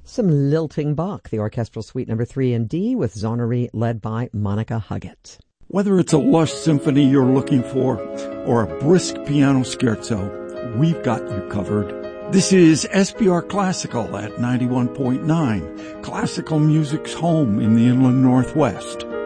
Some lilting Bach, the Orchestral Suite No. 3 in D with Zonnery led by Monica Huggett. Whether it's a lush symphony you're looking for or a brisk piano scherzo, we've got you covered. This is SPR Classical at 91.9, classical music's home in the Inland Northwest.